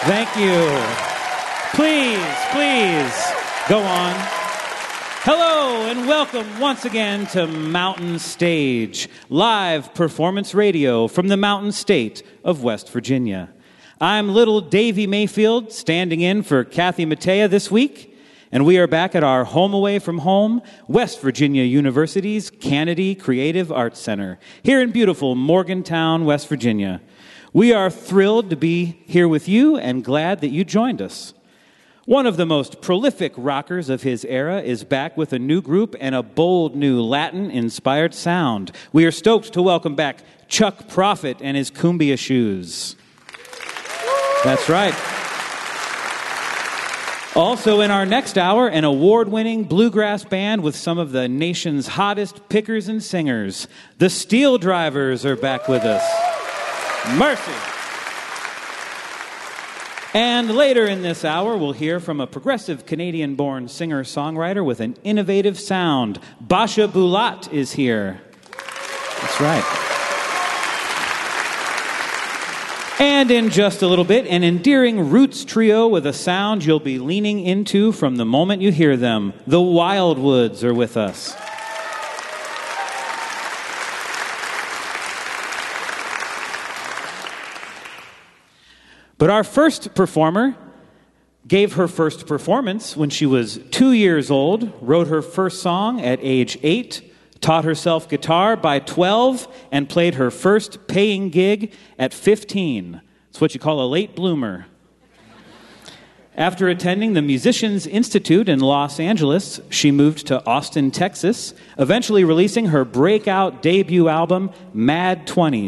Thank you. Please, go on. Hello and welcome once again to Mountain Stage, live performance radio from the Mountain State of West Virginia. I'm little Davy Mayfield, standing in for Kathy Mattea this week, and we are back at our home away from home, West Virginia University's Kennedy Creative Arts Center, here in beautiful Morgantown, West Virginia. We are thrilled to be here with you and glad that you joined us. One of the most prolific rockers of his era is back with a new group and a bold new Latin-inspired sound. We are stoked to welcome back Chuck Prophet and his Cumbia Shoes. That's right. Also in our next hour, an award-winning bluegrass band with some of the nation's hottest pickers and singers. The Steel Drivers are back with us. Mercy. And later in this hour, we'll hear from a progressive Canadian-born singer-songwriter with an innovative sound. Basha Bulat is here. That's right. And in just a little bit, an endearing roots trio with a sound you'll be leaning into from the moment you hear them. The Wildwoods are with us. But our first performer gave her first performance when she was 2 years old, wrote her first song at age 8, taught herself guitar by 12, and played her first paying gig at 15. It's what you call a late bloomer. After attending the Musicians Institute in Los Angeles, she moved to Austin, Texas, eventually releasing her breakout debut album, Mad 20s.